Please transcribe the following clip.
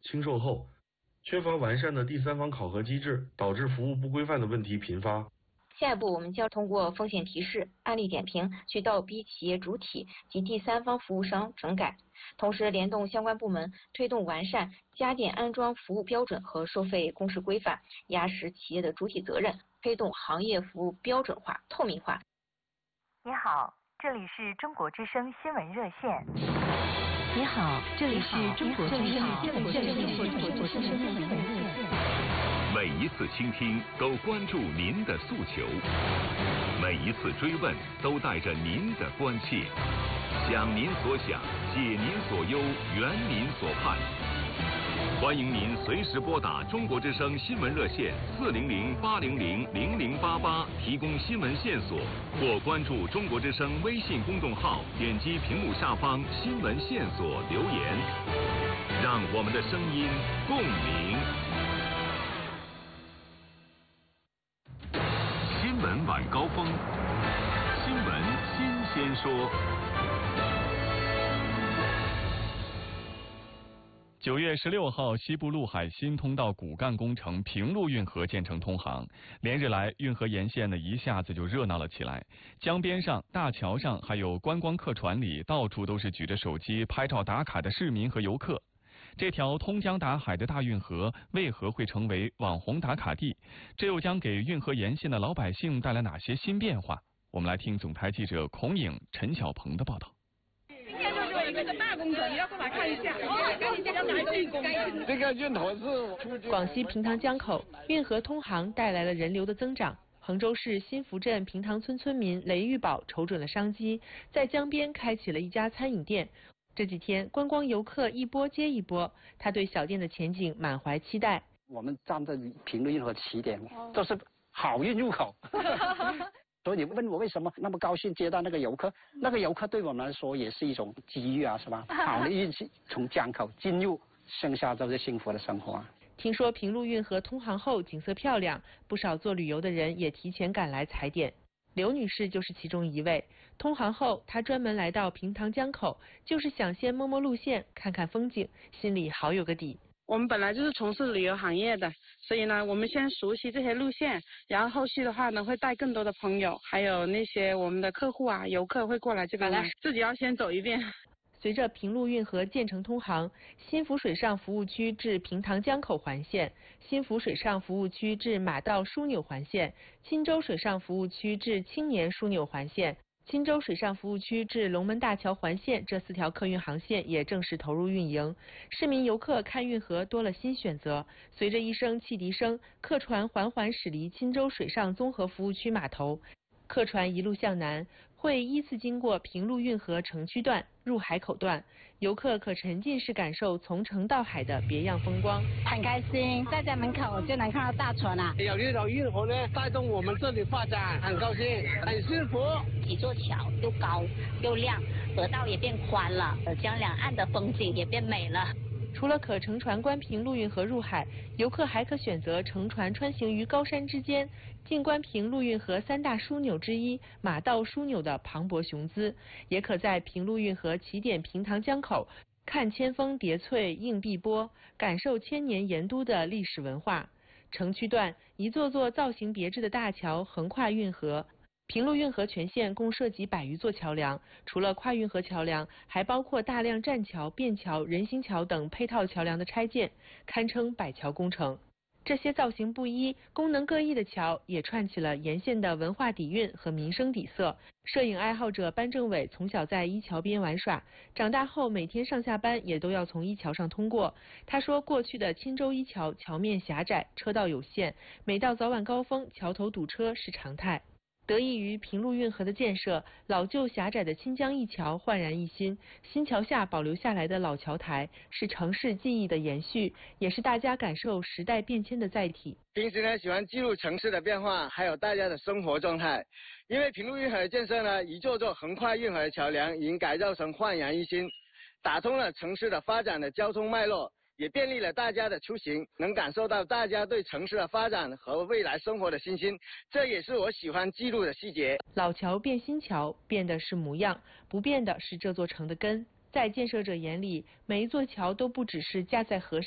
轻售后，缺乏完善的第三方考核机制，导致服务不规范的问题频发。 下一步，我们将通过风险提示、案例点评，去倒逼企业主体及第三方服务商整改，同时联动相关部门，推动完善家电安装服务标准和收费公示规范，压实企业的主体责任，推动行业服务标准化、透明化。 你好，这里是中国之声新闻热线。 你好，这里是中国之声新闻热线。 每一次倾听都关注您的诉求，每一次追问都带着您的关切，想您所想，解您所忧，圆您所盼。欢迎您随时拨打中国之声新闻热线400-800-0088提供新闻线索，或关注中国之声微信公众号，点击屏幕下方新闻线索留言，让我们的声音共鸣。新闻晚高峰，新闻新鲜说。 9月16号，西部陆海新通道骨干工程平陆运河建成通航，连日来运河沿线呢一下子就热闹了起来。江边上、大桥上，还有观光客船里，到处都是举着手机拍照打卡的市民和游客。这条通江达海的大运河为何会成为网红打卡地？这又将给运河沿线的老百姓带来哪些新变化？我们来听总台记者孔颖、陈小鹏的报道。 今天就做一个大工程，你要过来看一下。 这个运河是广西平塘江口运河通航带来了人流的增长。衡州市新福镇平塘村村民雷玉宝瞅准了商机，在江边开启了一家餐饮店。这几天观光游客一波接一波，他对小店的前景满怀期待。 我们站在平陆运河起点，都是好运入口。所以你问我为什么那么高兴接待那个游客？那个游客对我们来说也是一种机遇啊，是吧？好的运气从江口进入，剩下都是幸福的生活啊。 听说平陆运河通航后景色漂亮，不少做旅游的人也提前赶来踩点。刘女士就是其中一位。通航后，她专门来到平塘江口，就是想先摸摸路线，看看风景，心里好有个底。 我们本来就是从事旅游行业的，所以呢，我们先熟悉这些路线，然后后续的话呢，会带更多的朋友，还有那些我们的客户啊、游客会过来这边玩，自己要先走一遍。 随着平陆运河建成通航，新福水上服务区至平塘江口环线、新福水上服务区至马道枢纽环线、钦州水上服务区至青年枢纽环线、钦州水上服务区至龙门大桥环线这4条客运航线也正式投入运营。市民游客看运河多了新选择。随着一声汽笛声，客船缓缓驶离钦州水上综合服务区码头。客船一路向南，会依次经过平陆运河城区段、入海口段，游客可沉浸式感受从城到海的别样风光。 很开心，在家门口就能看到大船啊！ 有这种运河呢，带动我们这里发展，很高兴，很幸福。 几座桥又高又亮，河道也变宽了，江两岸的风景也变美了。 除了可乘船观平陆运河入海，游客还可选择乘船穿行于高山之间，静观平陆运河3大枢纽之一马道枢纽的磅礴雄姿，也可在平陆运河起点平塘江口看千峰叠翠映碧波，感受千年盐都的历史文化。城区段一座座造型别致的大桥横跨运河。平陆运河全线共设计100余座桥梁，除了跨运河桥梁，还包括大量栈桥、便桥、人行桥等配套桥梁的拆建，堪称百桥工程。这些造型不一、功能各异的桥，也串起了沿线的文化底蕴和民生底色。摄影爱好者班政伟从小在一桥边玩耍，长大后每天上下班也都要从一桥上通过。他说，过去的钦州一桥桥面狭窄，车道有限，每到早晚高峰，桥头堵车是常态。得益于平陆运河的建设，老旧狭窄的清江一桥焕然一新。新桥下保留下来的老桥台，是城市记忆的延续，也是大家感受时代变迁的载体。 平时呢，喜欢记录城市的变化，还有大家的生活状态。因为平陆运河的建设呢，一座座横跨运河的桥梁已经改造成焕然一新，打通了城市的发展的交通脉络。也便利了大家的出行，能感受到大家对城市的发展和未来生活的信心，这也是我喜欢记录的细节。 老桥变新桥，变的是模样，不变的是这座城的根。在建设者眼里，每一座桥都不只是架在河上